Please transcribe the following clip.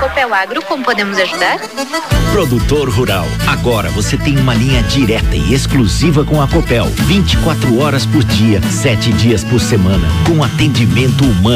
Copel Agro, como podemos ajudar? Produtor rural, agora você tem uma linha direta e exclusiva com a Copel, 24 horas por dia, 7 dias por semana, com atendimento humano